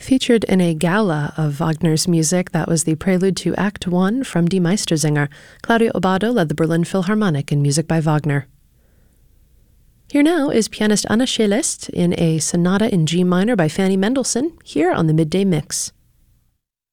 Featured in a gala of Wagner's music, that was the prelude to Act I from Die Meistersinger. Claudio Abbado led the Berlin Philharmonic in music by Wagner. Here now is pianist Anna Shelest in a sonata in G minor by Fanny Mendelssohn, here on the Midday Mix.